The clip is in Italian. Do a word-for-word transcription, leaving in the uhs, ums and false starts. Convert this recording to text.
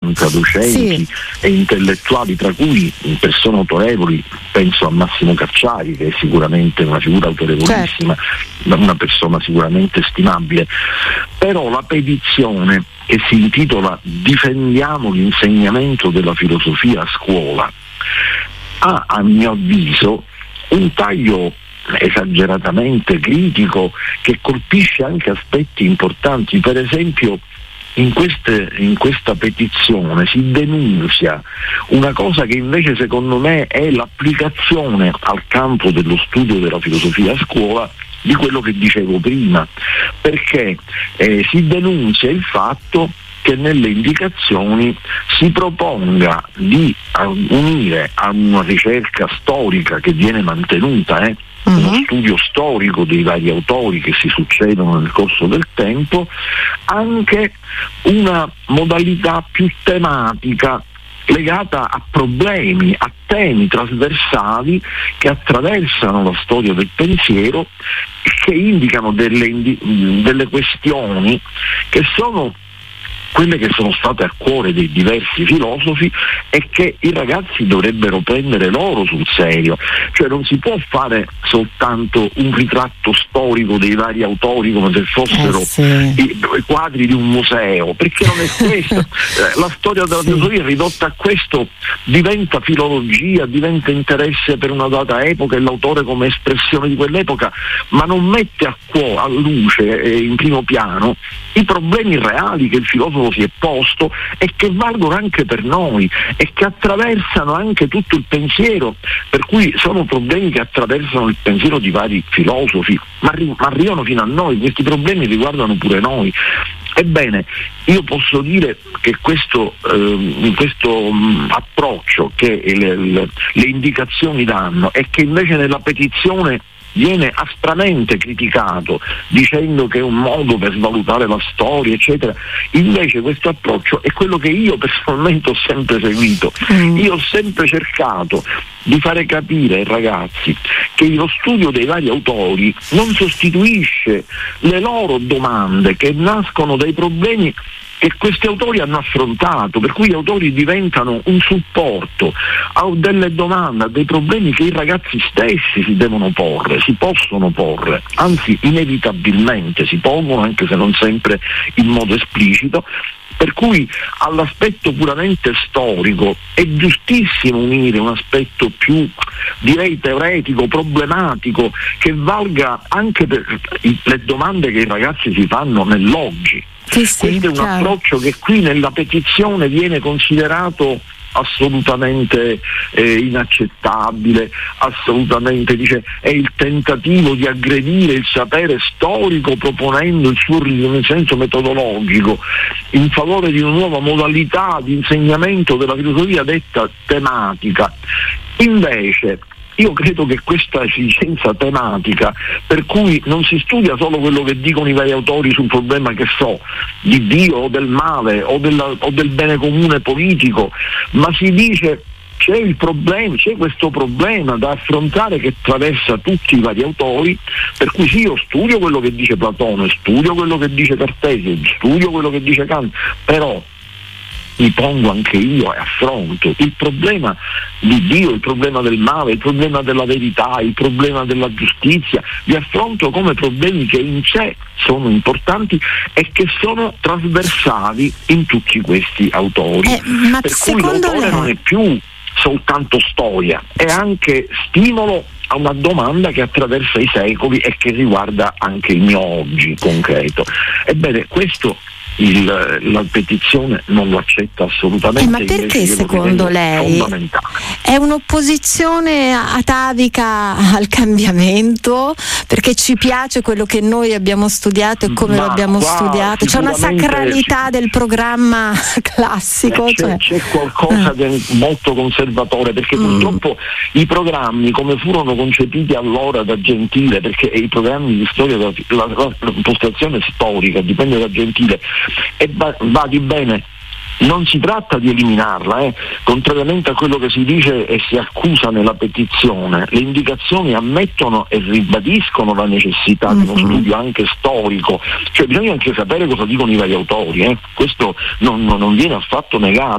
sessanta docenti sì. e intellettuali, tra cui persone autorevoli, penso a Massimo Cacciari, che è sicuramente una figura autorevolissima, certo. una persona sicuramente stimabile. Però la petizione, che si intitola "Difendiamo l'insegnamento della filosofia a scuola", ha, a mio avviso, un taglio esageratamente critico che colpisce anche aspetti importanti. Per esempio, in, queste, in questa petizione si denunzia una cosa che invece secondo me è l'applicazione al campo dello studio della filosofia a scuola di quello che dicevo prima, perché eh, si denunzia il fatto che nelle indicazioni si proponga di unire a una ricerca storica che viene mantenuta, eh, uh-huh. uno studio storico dei vari autori che si succedono nel corso del tempo, anche una modalità più tematica legata a problemi, a temi trasversali che attraversano la storia del pensiero, che indicano delle, indi- delle questioni che sono quelle che sono state a cuore dei diversi filosofi e che i ragazzi dovrebbero prendere loro sul serio. Cioè non si può fare soltanto un ritratto storico dei vari autori come se fossero eh sì. i, i quadri di un museo, perché non è questo. La storia della sì. filosofia è ridotta a questo, diventa filologia, diventa interesse per una data epoca e l'autore come espressione di quell'epoca, ma non mette a, cuore, a luce eh, in primo piano i problemi reali che il filosofo si è posto e che valgono anche per noi e che attraversano anche tutto il pensiero, per cui sono problemi che attraversano il pensiero di vari filosofi, ma, arri- ma arrivano fino a noi. Questi problemi riguardano pure noi. Ebbene, io posso dire che questo, eh, questo mh, approccio che le, le, le indicazioni danno e che invece nella petizione viene aspramente criticato, dicendo che è un modo per svalutare la storia, eccetera. Invece questo approccio è quello che io personalmente ho sempre seguito. Mm. Io ho sempre cercato di fare capire ai ragazzi che lo studio dei vari autori non sostituisce le loro domande che nascono dai problemi che questi autori hanno affrontato, per cui gli autori diventano un supporto a delle domande, a dei problemi che i ragazzi stessi si devono porre, si possono porre, anzi inevitabilmente si pongono, anche se non sempre in modo esplicito. Per cui all'aspetto puramente storico è giustissimo unire un aspetto più, direi, teoretico, problematico, che valga anche per le domande che i ragazzi si fanno nell'oggi. Sì, sì, questo è un chiaro. Approccio che qui nella petizione viene considerato assolutamente eh, inaccettabile, assolutamente, dice, è il tentativo di aggredire il sapere storico proponendo il suo risenso metodologico in favore di una nuova modalità di insegnamento della filosofia detta tematica. Invece io credo che questa esigenza tematica, per cui non si studia solo quello che dicono i vari autori sul problema, che so, di Dio o del male o, della, o del bene comune politico, ma si dice c'è il problema, c'è questo problema da affrontare che attraversa tutti i vari autori, per cui sì, io studio quello che dice Platone, studio quello che dice Cartesio, studio quello che dice Kant, però mi pongo anche io e affronto il problema di Dio, il problema del male, il problema della verità, il problema della giustizia, li affronto come problemi che in sé sono importanti e che sono trasversali in tutti questi autori. Eh, ma per cui l'autore lei... non è più soltanto storia, è anche stimolo a una domanda che attraversa i secoli e che riguarda anche il mio oggi concreto. Ebbene, questo Il, la petizione non lo accetta assolutamente. Eh, ma perché secondo lei è un'opposizione atavica al cambiamento? Perché ci piace quello che noi abbiamo studiato e come ma lo abbiamo qua, studiato? C'è una sacralità sì. del programma classico? Eh, c'è, cioè... c'è qualcosa di molto conservatore, perché mm. purtroppo i programmi, come furono concepiti allora da Gentile, perché i programmi di storia, la, la, l'impostazione storica dipende da Gentile, e va, va di bene, non si tratta di eliminarla, eh. contrariamente a quello che si dice e si accusa nella petizione, le indicazioni ammettono e ribadiscono la necessità mm-hmm. di uno studio anche storico, cioè bisogna anche sapere cosa dicono i vari autori, eh. questo non, non viene affatto negato.